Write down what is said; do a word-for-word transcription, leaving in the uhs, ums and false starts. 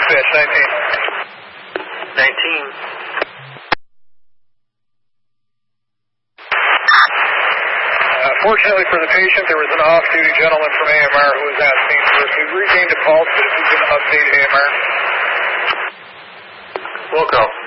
Dispatch nineteen. nineteen. Uh, fortunately for the patient, there was an off-duty gentleman from A M R who was at scene first. We've regained a pulse, but if we can update A M R. We'll go.